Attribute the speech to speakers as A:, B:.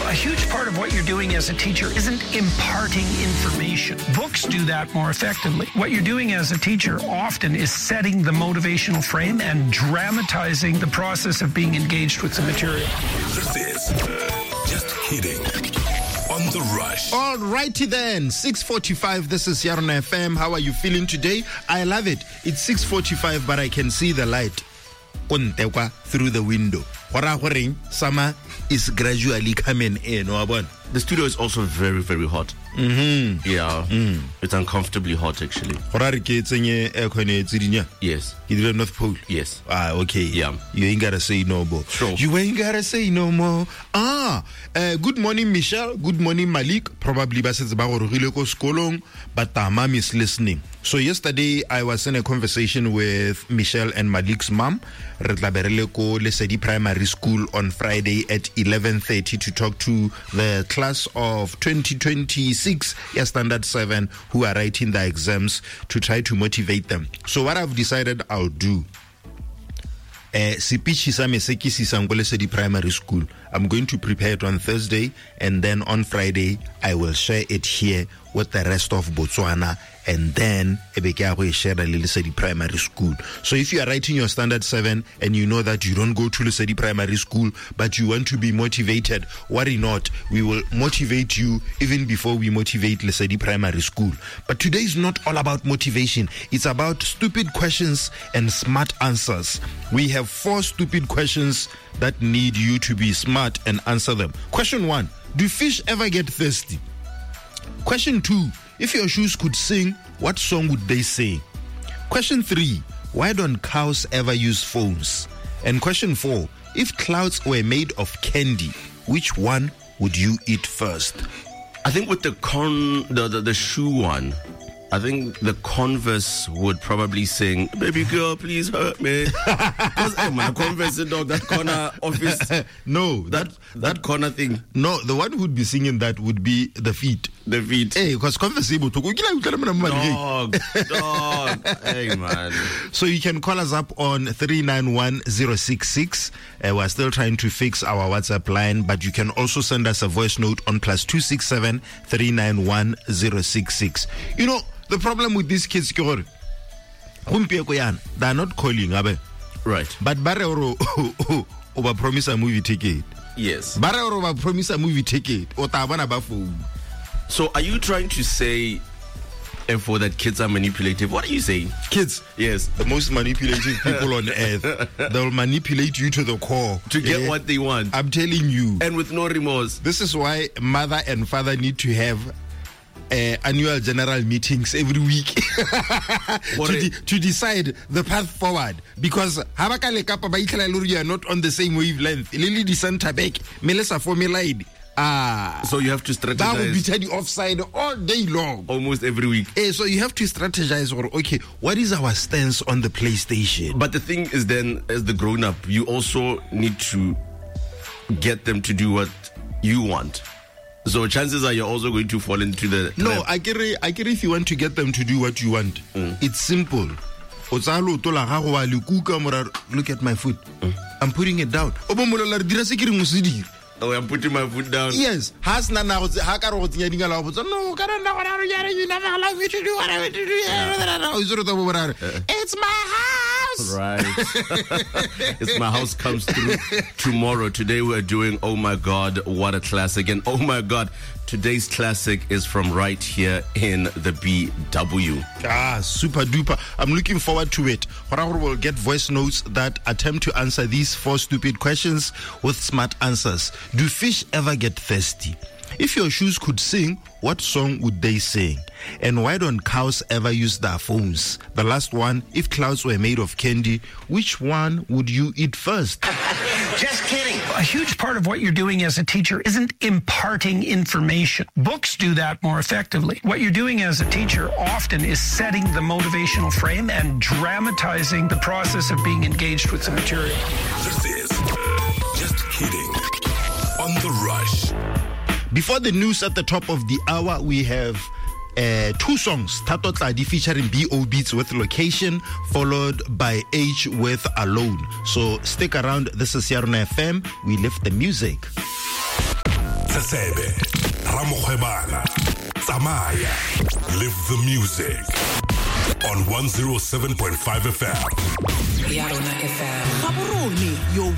A: A huge part of what you're doing as a teacher isn't imparting information. Books do that more effectively. What you're doing as a teacher often is setting the motivational frame and dramatizing the process of being engaged with the material.
B: This is Just Kidding on The Rush.
C: All righty then, 6:45. This is Yarona FM. How are you feeling today? I love it. It's 6:45, but I can see the light through the window. Summer is gradually coming in.
D: The studio is also very, very hot. Yeah. It's uncomfortably hot, actually. Yes.
C: You did North Pole?
D: Yes.
C: Okay.
D: Yeah.
C: You ain't gotta say no more.
D: Sure.
C: You ain't gotta say no more. Good morning, Michelle. Good morning, Malik. Probably basetsa ba go rogile ko sekolong, but mom is listening. So yesterday I was in a conversation with Michelle and Malik's mom. Re tla be re le ko Lesedi Primary School on Friday at 11:30 to talk to the class of 2026 Standard 7 who are writing the exams to try to motivate them. So what I've decided I'll do, speech sa mesekisi sa ngo Lesedi Primary School, I'm going to prepare it on Thursday, and then on Friday I will share it here with the rest of Botswana, and then share the Lesedi Primary School. So if you are writing your Standard 7 and you know that you don't go to Lesedi Primary School but you want to be motivated, worry not, we will motivate you even before we motivate Lesedi Primary School. But today is not all about motivation, it's about stupid questions and smart answers. We have 4 stupid questions that need you to be smart and answer them. Question 1, do fish ever get thirsty? Question 2, if your shoes could sing, what song would they sing? Question 3, why don't cows ever use phones? And question 4, if clouds were made of candy, which one would you eat first?
D: I think with the shoe one, I think the Converse would probably sing, "Baby girl, please hurt me." Because my Converse, dog, that corner office.
C: No,
D: that corner thing.
C: No, the one who would be singing that would be the feet.
D: The feet.
C: Hey, because Converse able to go.
D: Dog. Hey, man.
C: So you can call us up on 391-066. We're still trying to fix our WhatsApp line, but you can also send us a voice note on +267 391 066. You know, the problem with these kids, they are not calling,
D: right?
C: But bare over promise a movie ticket.
D: Yes.
C: Bare over promise a movie ticket.
D: So are you trying to say, for that kids are manipulative? What are you saying?
C: Kids,
D: yes,
C: the most manipulative people on earth. They'll manipulate you to the core
D: to get what they want.
C: I'm telling you,
D: and with no remorse.
C: This is why mother and father need to have annual general meetings every week to decide the path forward, because you are not on the same wavelength.
D: So you have to strategize.
C: That will be turning offside all day long,
D: almost every week.
C: So you have to strategize, or okay, what is our stance on the PlayStation?
D: But the thing is, then as the grown-up, you also need to get them to do what you want. So chances are you're also going to fall into the trap.
C: No, I get if you want to get them to do what you want, it's simple. Look at my foot. I'm putting it down.
D: Oh, I'm putting my foot down.
C: Yes. No, you never allow me to do what I want to do. It's my house.
D: Right. It's my house comes through tomorrow. Today we're doing Oh My God, What a Classic. And oh my God, today's classic is from right here in the BW.
C: Super duper. I'm looking forward to it. We'll get voice notes that attempt to answer these 4 stupid questions with smart answers. Do fish ever get thirsty? If your shoes could sing, what song would they sing? And why don't cows ever use their phones? The last one, if clouds were made of candy, which one would you eat first?
A: Just kidding. A huge part of what you're doing as a teacher isn't imparting information. Books do that more effectively. What you're doing as a teacher often is setting the motivational frame and dramatizing the process of being engaged with the material.
B: This is Just Kidding on The Rush.
C: Before the news at the top of the hour, we have 2 songs. Tato Tladi featuring B.O. Beats with Location, followed by H with Alone. So stick around. This is Yarona FM. We lift the music.
B: Tsebe, Ramokgwebana, Tsamaya, live the music on 107.5 FM.
E: Yarona FM.